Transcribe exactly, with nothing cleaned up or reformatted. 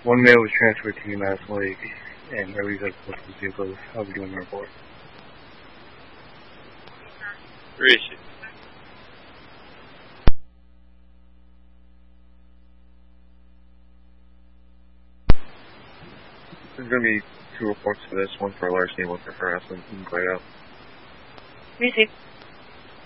One male was transferred to UMass Lake, and Riley's at both of vehicles. I'll be doing the report. Where is she? There's going to be two reports for this, one for larceny, one for harassment. You can clear it out. Receive.